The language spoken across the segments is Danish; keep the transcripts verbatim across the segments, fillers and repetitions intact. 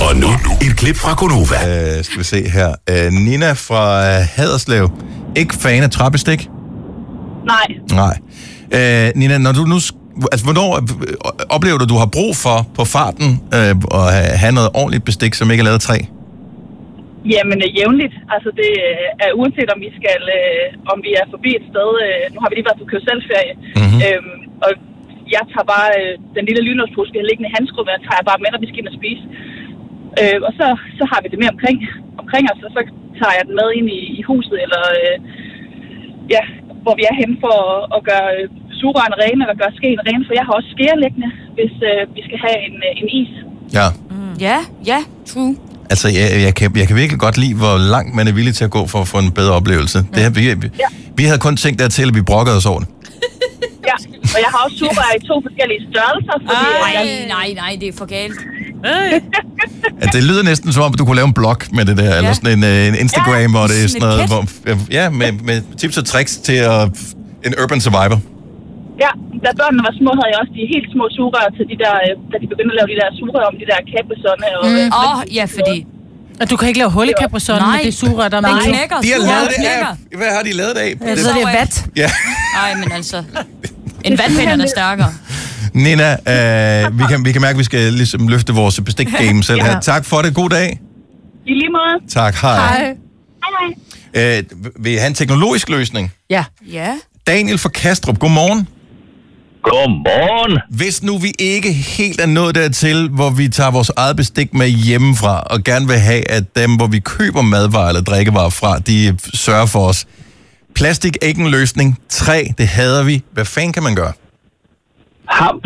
Og nu et klip fra Gonova. Uh, skal vi se her. Uh, Nina fra uh, Haderslev. Ikke fan af trappestik? Nej. Nej. Uh, Nina, når du nu... Altså, hvornår oplever du, du har brug for på farten uh, at have noget ordentligt bestik, som ikke er lavet af træ? Jamen, øh, jævnligt. Altså, det øh, er uanset om vi skal, øh, om vi er forbi et sted. Øh, nu har vi lige været på køreselferie. Mm-hmm. Øhm, og jeg tager bare øh, den lille lynårspose, vi har liggende i handskrummet, og tager jeg bare med, når vi skal ind og spise. Øh, og så, så har vi det med omkring, omkring os, og så tager jeg den med ind i, i huset, eller øh, ja, hvor vi er henne for at, at gøre øh, sugerørene rene, eller gøre skeen rene, for jeg har også skeer liggende, hvis øh, vi skal have en, øh, en is. Ja. Mm. Ja, ja, true. Altså, jeg, jeg, kan, jeg kan virkelig godt lide, hvor langt man er villig til at gå for at få en bedre oplevelse. Mm. Det her, vi, vi, ja. vi havde kun tænkt dertil, at vi brokkede os over det. Ja, og jeg har også sugerør i to forskellige størrelser. Fordi Ej, jeg... nej, nej, det er for galt. Ja, det lyder næsten som om, du kunne lave en blog med det der, ja. Eller sådan en, en Instagram, ja, hvor det er sådan noget, hvor, ja, med, med tips og tricks til at, en urban survivor. Ja, da børnene var små, havde jeg også de helt små sugerør til de der, da de begyndte at lave de der sugerør om de der Capri-Sonne. Åh, mm. oh, ja, fordi... Og du kan ikke lave hul i Capri-Sonne med det sugerør, der er den meget. knækker. De har lavet det af. Hvad har de lavet det af? Ja, så det er vat. Ja. Nej, men altså... En vatpind er stærkere. Nina, øh, vi, kan, vi kan mærke, at vi skal ligesom løfte vores bestik-game selv her. Tak for det. God dag. I lige måde. Tak. Hej. Hej. Hej. Øh, vil I have en teknologisk løsning? Ja. Ja. Daniel fra Kastrup, godmorgen. Godmorgen. Hvis nu vi ikke helt er nået dertil, hvor vi tager vores eget bestik med hjemmefra, og gerne vil have, at dem, hvor vi køber madvarer eller drikkevarer fra, de sørger for os. Plastik er ikke en løsning. Træ, det hader vi. Hvad fanden kan man gøre? Hamp.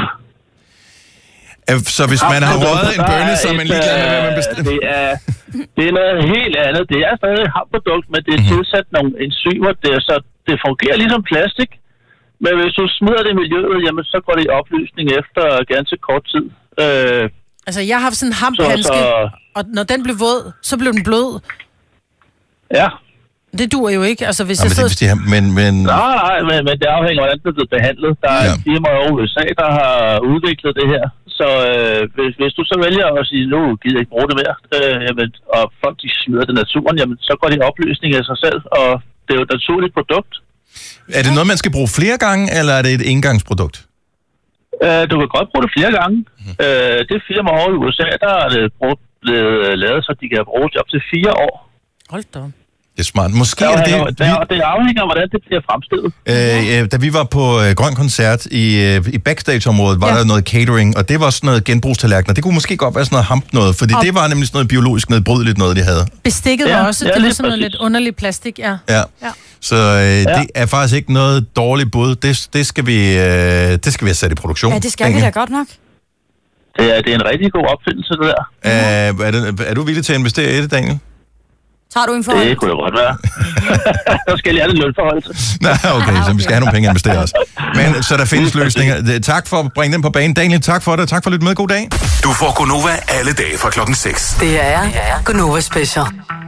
Så hvis man har røget en bønne, så er man ligeglad med, hvad man bestemmer? Det er, det er noget helt andet. Det er stadig et hamprodukt, men det er mm-hmm. tilsat nogle enzymer, det er, så det fungerer ligesom plastik. Men hvis du smider det i miljøet, jamen, så går det i opløsning efter ganske kort tid. Øh, altså, jeg har haft sådan en hamphandske, og når den blev våd, så blev den blød. Ja. Det duer jo ikke. Altså, hvis ja, jeg men, sidder... det, de men, men... Nej, nej, men, men det afhænger af, hvordan det er blevet behandlet. Der er ja. et firma i U S A, der har udviklet det her. Så øh, hvis, hvis du så vælger at sige, nu gider jeg ikke bruge det mere, øh, jamen, og folk de smider det i naturen, jamen, så går det i opløsning af sig selv, og det er jo et naturligt produkt. Er det noget, man skal bruge flere gange, eller er det et engangsprodukt? Øh, du kan godt bruge det flere gange. Mm. Øh, det firma over i U S A, der er det brugt, blevet lavet, så de kan bruge det op til fire år. Hold da. Det er smart. Måske det er det... Det, det afhænger af, hvordan det bliver fremstillet. Øh, da vi var på øh, Grøn Koncert i, øh, i backstage-området, var ja. der noget catering, og det var sådan noget genbrugstallerkener. Det kunne måske godt være sådan noget hamp noget, fordi og det var nemlig sådan noget biologisk nedbrydeligt noget, de havde. Bestikket ja, var også, ja, det var sådan noget lidt underligt plastik, ja. Ja, ja. Så øh, ja. det er faktisk ikke noget dårligt bud. Det, det, skal vi, øh, det skal vi have sat i produktion. Ja, det skal vi da godt nok. Det er, det er en rigtig god opfindelse, det der. Øh, er, det, er du villig til at investere i det, Daniel? Tager du en forhold? Det kunne jo godt være. Så skal jeg lære det lønforhold. Nej, okay, så vi skal have nogle penge at investere også. Men så der findes løsninger. Tak for at bringe dem på banen. Daniel, tak for det. Tak for at lytte med. God dag. Du får Gonova alle dage fra klokken seks. Det er Gonova Special.